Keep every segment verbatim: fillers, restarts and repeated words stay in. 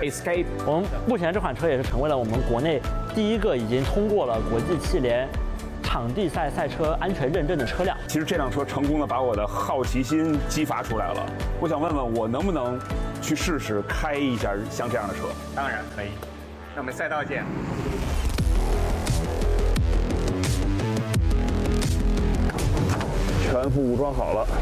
Escape。 我们目前这款车也是成为了我们国内第一个已经通过了国际汽联场地赛赛车安全认证的车辆。 其实这辆车成功的把我的好奇心激发出来了，我想问问我能不能去试试开一下像这样的车？ 当然可以，那我们赛道见。 全副武装好了。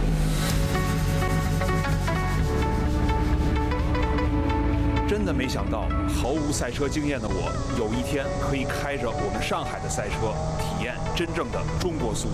真的没想到，毫无赛车经验的我，有一天可以开着我们上海的赛车，体验真正的中国速度。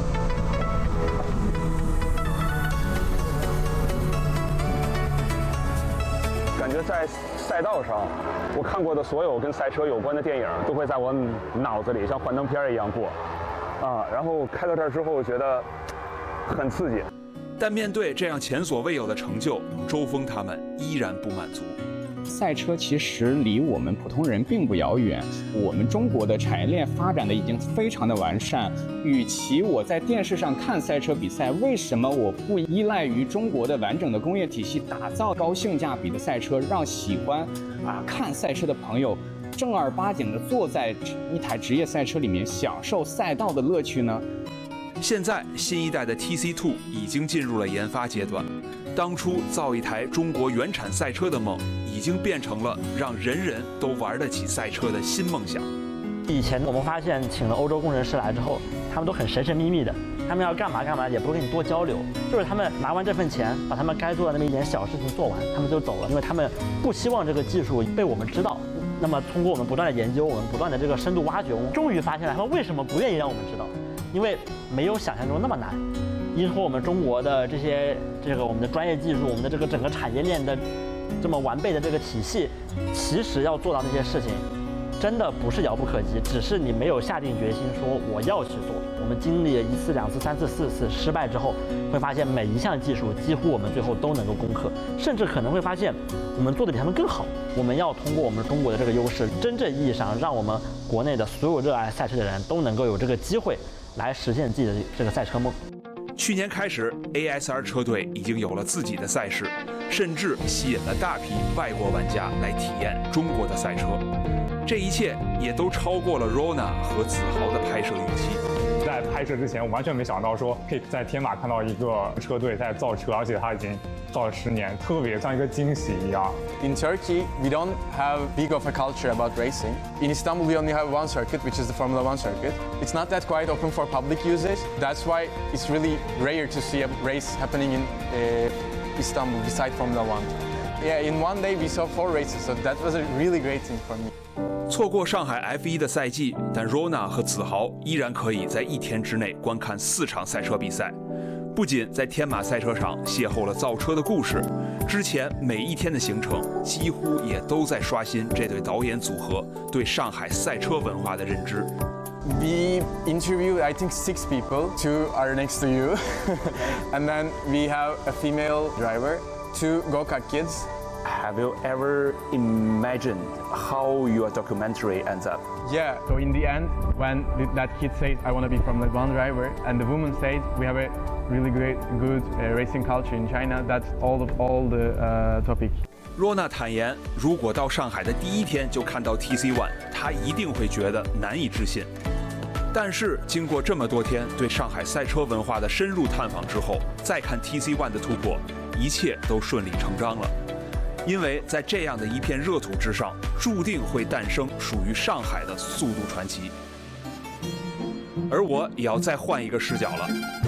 感觉在赛道上，我看过的所有跟赛车有关的电影，都会在我脑子里像幻灯片一样过，啊，然后开到这儿之后，觉得很刺激。 但面对这样前所未有的成就，周峰他们依然不满足。 赛车其实离我们普通人并不遥远，我们中国的产业链发展的已经非常的完善。与其我在电视上看赛车比赛，为什么我不依赖于中国的完整的工业体系，打造高性价比的赛车，让喜欢啊看赛车的朋友正儿八经的坐在一台职业赛车里面，享受赛道的乐趣呢？ 现在新一代的 T C 二 已经进入了研发阶段，当初造一台中国原产赛车的梦，已经变成了让人人都玩得起赛车的新梦想。 以前我们发现，请了欧洲工程师来之后，他们都很神神秘秘的，他们要干嘛干嘛，也不会跟你多交流，就是他们拿完这份钱，把他们该做的那么一点小事情做完，他们就走了，因为他们不希望这个技术被我们知道。那么通过我们不断的研究，我们不断的这个深度挖掘，我们终于发现了他们为什么不愿意让我们知道，因为没有想象中那么难。依托我们中国的这些这个我们的专业技术，我们的这个整个产业链的这么完备的这个体系，其实要做到那些事情，真的不是遥不可及，只是你没有下定决心说我要去做。我们经历了一次、两次、三次、四次失败之后，会发现每一项技术几乎我们最后都能够攻克，甚至可能会发现我们做的比他们更好。我们要通过我们中国的这个优势，真正意义上让我们国内的所有热爱赛车的人都能够有这个机会来实现自己的这个赛车梦。 去年开始 ，A S R 车队已经有了自己的赛事，甚至吸引了大批外国玩家来体验中国的赛车。这一切也都超过了 Rona 和子豪的拍摄预期。 在拍摄之前，我完全没想到说可以在天马看到一个车队在造车，而且他已经造了十年，特别像一个惊喜一样。 In Turkey, we don't have big of a culture about racing. In Istanbul, we only have one circuit, which is the Formula One circuit. It's not that quite open for public usage. That's why it's really rare to see a race happening in uh, Istanbul beside Formula One. Yeah, in one day we saw four races, so that was a really great thing for me. 错过上海 F 一 的赛季，但 Rona 和子豪依然可以在一天之内观看四场赛车比赛。不仅在天马赛车场邂逅了造车的故事，之前每一天的行程几乎也都在刷新这对导演组合对上海赛车文化的认知。 We interviewed, I think, six people. Two are next to you, and then we have a female driver, two go-kart kids. Have you ever imagined how your documentary ends up? Yeah. So in the end, when that kid says, "I want to be Formula One driver," and the woman says, "We have a really great, good uh, racing culture in China," that's all of all the uh, topic. Rona 坦言，如果到上海的第一天就看到 T C 一，他一定会觉得难以置信。但是经过这么多天对上海赛车文化的深入探访之后，再看 T C 一 的突破，一切都顺理成章了。因为在这样的一片热土之上，注定会诞生属于上海的速度传奇。而我也要再换一个视角了。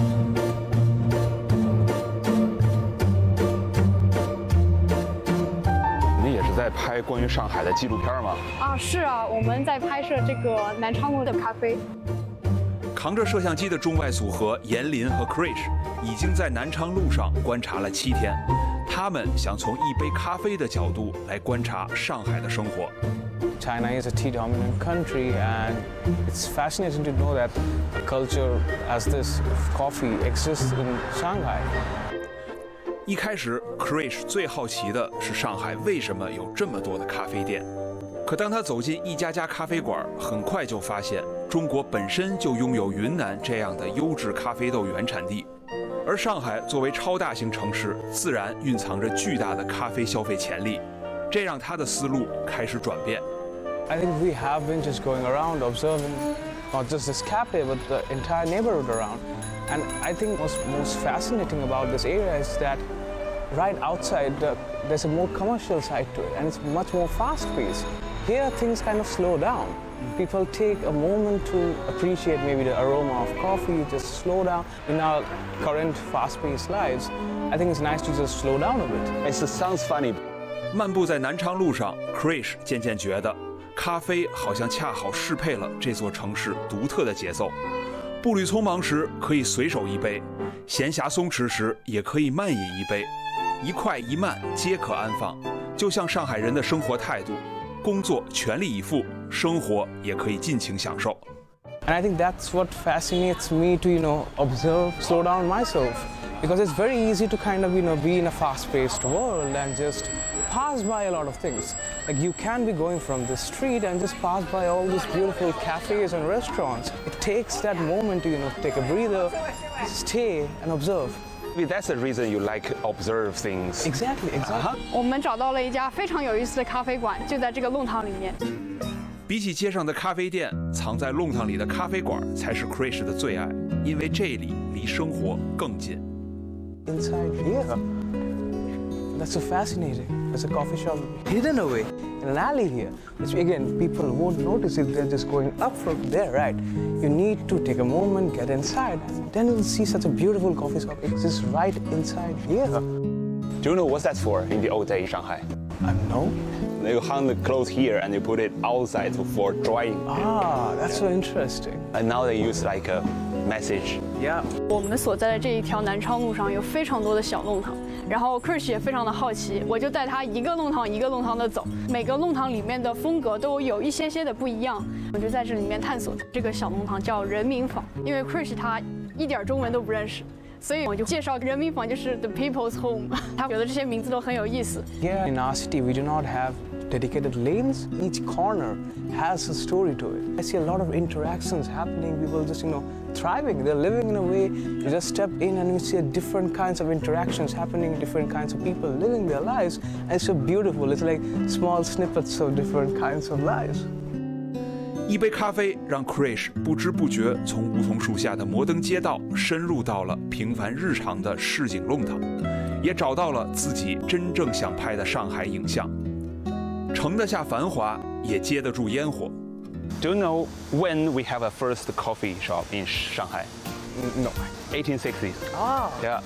你也是在拍关于上海的纪录片吗？ 啊，是啊，我们在拍摄这个南昌路的咖啡。 扛着摄像机的中外组合严林和 Krish 已经在南昌路上观察了七天。他们想从一杯咖啡的角度来观察上海的生活。 China is a tea-dominant country, and it's fascinating to know that a culture as this of coffee exists in Shanghai. 一开始 ，Krish 最好奇的是上海为什么有这么多的咖啡店。可当他走进一家家咖啡馆，很快就发现中国本身就拥有云南这样的优质咖啡豆原产地。而上海作为超大型城市，自然蕴藏着巨大的咖啡消费潜力。 这让他的思路开始转变。 I think we have been just going around observing not just this cafe but the entire neighborhood around. And I think what's most fascinating about this area is that right outside uh, there's a more commercial side to it and it's much more fast-paced. Here things kind of slow down. People take a moment to appreciate maybe the aroma of coffee, just slow down. In our current fast-paced lives, I think it's nice to just slow down a bit. It sounds funny. 漫步在南昌路上 ，Krish 渐渐觉得，咖啡好像恰好适配了这座城市独特的节奏。步履匆忙时可以随手一杯，闲暇松弛时也可以慢饮一杯，一快一慢皆可安放，就像上海人的生活态度。工作全力以赴，生活也可以尽情享受。 And I think that's what fascinates me to, you know, observe, slow down myself. Because it's very easy to kind of, you know, be in a fast-paced world and just pass by a lot of things. Like you can be going from the street and just pass by all these beautiful cafes and restaurants. It takes that moment to, you know, take a breather, stay and observe. Maybe that's the reason you like observe things. Exactly, exactly. 我们找到了一家非常有意思的咖啡馆，就在这个弄堂里面。 比起街上的咖啡店，藏在弄堂里的咖啡馆才是 Krish 的最爱，因为这里离生活更近。 Inside here, that's so fascinating. There's a coffee shop hidden away in an alley here, which again people won't notice if they're just going up from there, right? You need to take a moment, get inside, and then you'll see such a beautiful coffee shop. It's just right inside here. Do you know what that's for in the old days in Shanghai? I know. You hang the clothes here and you put it outside for drying. Ah, that's so interesting. And now they use like a message. Yeah. 我们所在的这一条南昌路上有非常多的小弄堂，然后 Krish 也非常的好奇，我就带他一个弄堂一个弄堂的走，每个弄堂里面的风格都有一些些的不一样，我就在这里面探索。这个小弄堂叫人民坊，因为 Krish 他一点中文都不认识。所以我就介绍人民坊就是 the people's home， 他觉得这些名字都很有意思。 Yeah, in our city we do not have dedicated lanes. Each corner has a story to it. I see a lot of interactions happening. People just, you know, thriving. They're living in a way. You just step in and you see different kinds of interactions happening, different kinds of people living their lives. And it's so beautiful. It's like small snippets of different kinds of lives. 一杯咖啡让 Krish 不知不觉从梧桐树下的摩登街道深入到了平凡日常的市井弄堂，也找到了自己真正想拍的上海影像。盛得下繁华，也接得住烟火。 Do you know when we have a first coffee shop in Shanghai? No. eighteen sixties. Ah. Yeah.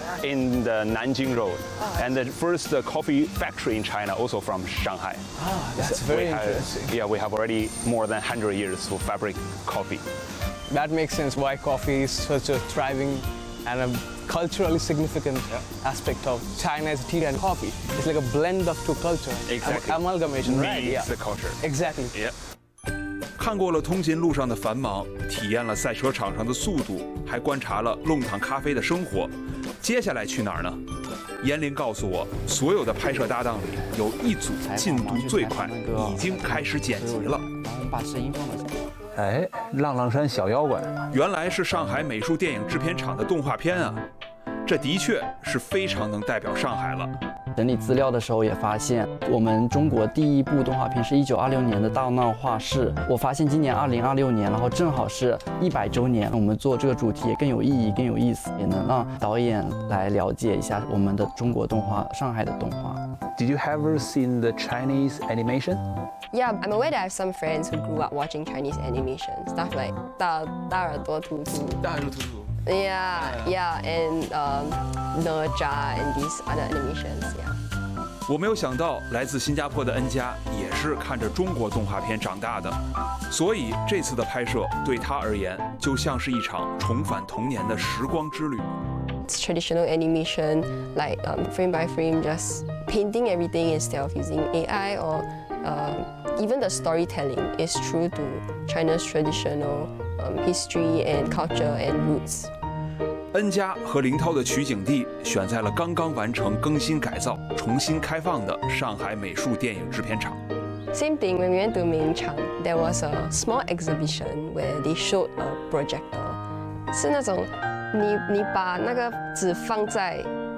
In the Nanjing Road. Ah, and the first uh, coffee factory in China also from Shanghai. Ah, that's very we have, interesting. Yeah, we have already more than one hundred years to fabric coffee. That makes sense why coffee is such a thriving and a culturally significant yeah. aspect of China's tea and coffee. It's like a blend of two cultures. Exactly. Am amalgamation, right? Meets Yeah. the culture. Exactly. Yeah. 看过了通勤路上的繁忙，体验了赛车场上的速度，还观察了弄堂咖啡的生活。接下来去哪儿呢？严林告诉我，所有的拍摄搭档里有一组进度最快，已经开始剪辑了。 然后把声音放到下面。 哎，浪浪山小妖怪， 原来是上海美术电影制片厂的动画片啊！这的确是非常能代表上海了。 整理资料的时候也发现，我们中国第一部动画片是一九二六年的《大闹画室》。我发现今年二零二六年，然后正好是一百周年，我们做这个主题也更有意义、更有意思，也能让导演来了解一下我们的中国动画、上海的动画。 Did you ever seen the Chinese animation? Yeah, I'm aware that I have some friends who grew up watching Chinese animation, stuff like 大大耳朵图图。 大耳朵图图。 Yeah, yeah, and um,哪吒 and these other animations, yeah. 我没有想到，来自新加坡的恩佳也是看着中国动画片长大的，所以这次的拍摄对他而言就像是一场重返童年的时光之旅。 It's traditional animation, like um, frame by frame, just painting everything instead of using A I or uh, even the storytelling is true to China's traditional um, history and culture and roots. 恩佳和林涛的取景地选在了刚刚完成更新改造、重新开放的上海美术电影制片厂。 Same thing, when we went to Mingchang, there was a small exhibition where they showed a projector. 是那种你你把那个纸放在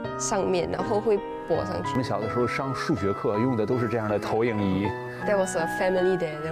上面，然后会播上去。 我们小的时候上数学课用的都是这样的投影仪。 There was a family there.